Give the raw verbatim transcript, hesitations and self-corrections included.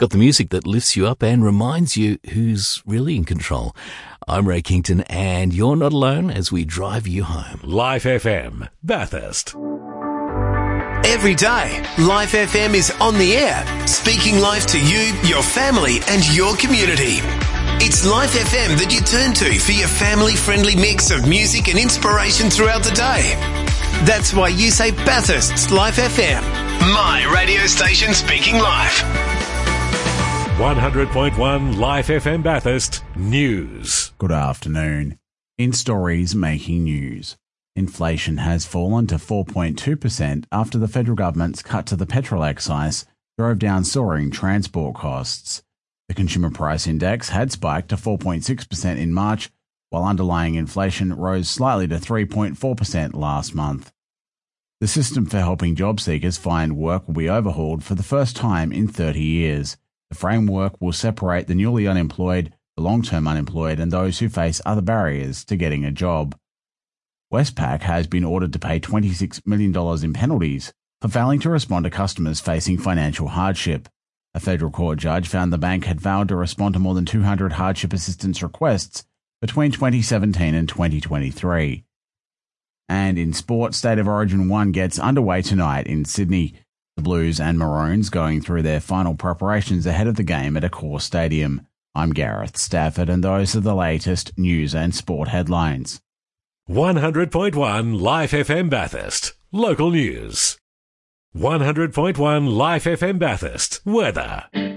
Got the music that lifts you up and reminds you who's really in control. I'm Ray Kington, and you're not alone as we drive you home. Life F M, Bathurst. Every day, Life F M is on the air, speaking life to you, your family and your community. It's Life F M that you turn to for your family-friendly mix of music and inspiration throughout the day. That's why you say Bathurst's Life F M, my radio station speaking life. one hundred point one Life F M Bathurst News. Good afternoon. In stories making news, inflation has fallen to four point two percent after the federal government's cut to the petrol excise drove down soaring transport costs. The Consumer Price Index had spiked to four point six percent in March, while underlying inflation rose slightly to three point four percent last month. The system for helping job seekers find work will be overhauled for the first time in thirty years. The framework will separate the newly unemployed, the long-term unemployed, and those who face other barriers to getting a job. Westpac has been ordered to pay twenty-six million dollars in penalties for failing to respond to customers facing financial hardship. A federal court judge found the bank had failed to respond to more than two hundred hardship assistance requests between twenty seventeen and twenty twenty-three. And in sport, State of Origin one gets underway tonight in Sydney. The Blues and Maroons going through their final preparations ahead of the game at Accor Stadium. I'm Gareth Stafford, and those are the latest news and sport headlines. one hundred point one Life F M Bathurst. Local news. one hundred point one Life F M Bathurst. Weather.